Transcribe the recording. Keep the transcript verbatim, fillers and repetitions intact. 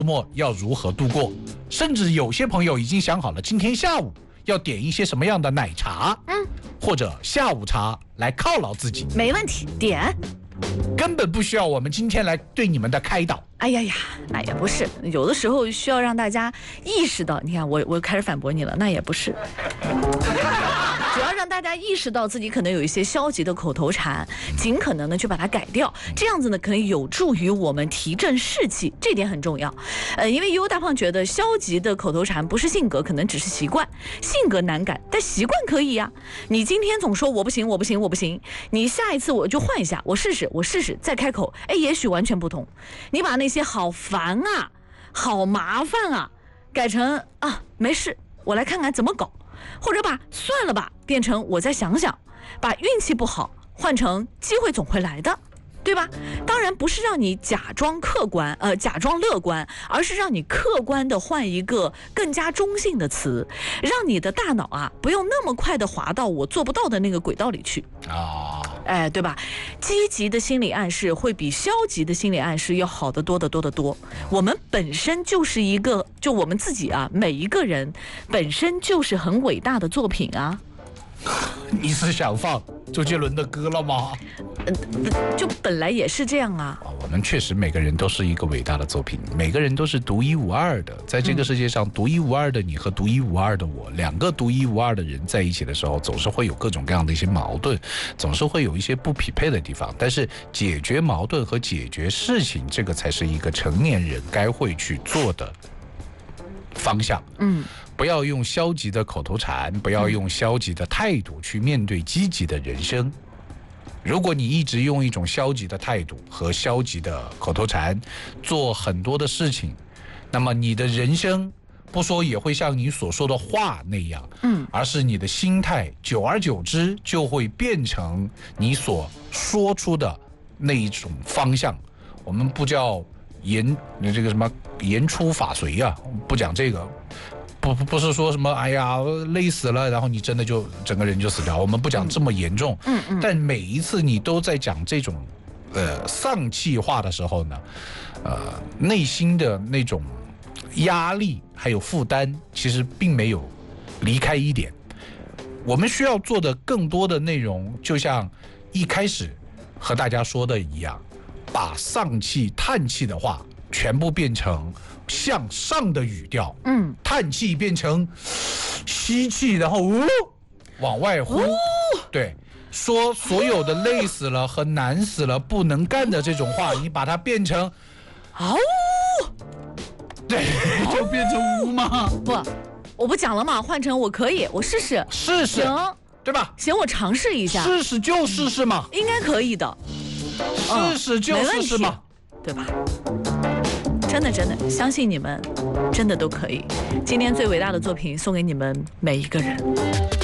周末要如何度过，甚至有些朋友已经想好了今天下午要点一些什么样的奶茶，嗯，或者下午茶来犒劳自己。 没问题，点。 根本不需要我们今天来对你们的开导。 哎呀呀，那也不是，有的时候需要让大家意识到。你看，我我开始反驳你了，那也不是。主要让大家意识到自己可能有一些消极的口头禅，尽可能的去把它改掉，这样子呢，可能有助于我们提振士气，这点很重要。呃，因为悠悠大胖觉得消极的口头禅不是性格，可能只是习惯，性格难改，但习惯可以呀、啊。你今天总说我不行，我不行，我不行，你下一次我就换一下，我试试，我试试，再开口，哎，也许完全不同。你把那些好烦啊、好麻烦啊，改成啊没事，我来看看怎么搞。或者把算了吧变成我再想想，把运气不好换成机会总会来的，对吧？当然不是让你假装客观，呃，假装乐观，而是让你客观的换一个更加中性的词，让你的大脑啊不用那么快的滑到我做不到的那个轨道里去啊，哎，对吧？积极的心理暗示会比消极的心理暗示要好得多得多得多。我们本身就是一个，就我们自己啊，每一个人本身就是很伟大的作品啊。 你是想放周杰伦的歌了吗？ 呃，就本来也是这样啊。 我们确实每个人都是一个伟大的作品，每个人都是独一无二的。在这个世界上，独一无二的你和独一无二的我，两个独一无二的人在一起的时候，总是会有各种各样的一些矛盾，总是会有一些不匹配的地方。但是解决矛盾和解决事情，这个才是一个成年人该会去做的方向。嗯。不要用消极的口头禅，不要用消极的态度去面对积极的人生。如果你一直用一种消极的态度和消极的口头禅做很多的事情，那么你的人生不说也会像你所说的话那样，嗯，而是你的心态久而久之就会变成你所说出的那一种方向。我们不叫言这个什么言出法随啊，不讲这个。不不是说什么哎呀累死了，然后你真的就整个人就死掉。我们不讲这么严重，嗯嗯，但每一次你都在讲这种呃丧气话的时候呢，呃，内心的那种压力还有负担，其实并没有离开一点。我们需要做的更多的内容，就像一开始和大家说的一样，把丧气、叹气的话全部变成向上的语调，嗯，叹气变成吸气，然后呜往外呼，对，说所有的累死了和难死了不能干的这种话，你把它变成嗷，对，就变成呜吗？ 不，我不讲了嘛，换成我可以，我试试， 试试， 行， 对吧？ 行，我尝试一下， 试试就试试嘛， 应该可以的， 试试就试试嘛， 对吧？真的真的相信你们真的都可以。今天最伟大的作品送给你们每一个人。